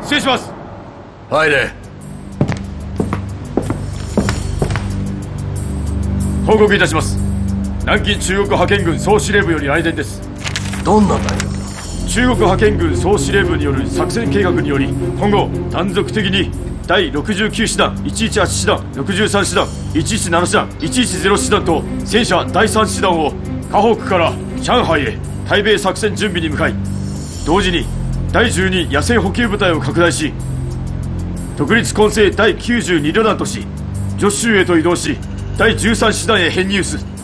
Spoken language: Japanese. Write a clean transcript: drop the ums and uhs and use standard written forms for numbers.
失礼します。 入れ。 報告いたします。南京中国派遣軍総司令部より来電です。 どんな内容だ。 中国派遣軍総司令部による作戦計画により、今後断続的に第69師団、118師団、63師団、117師団、110師団と戦車第3師団を河北から上海へ対米作戦準備に向かい、同時に第12野戦補給部隊を拡大し、独立混成第92旅団とし、徐州へと移動し、第13師団へ編入す。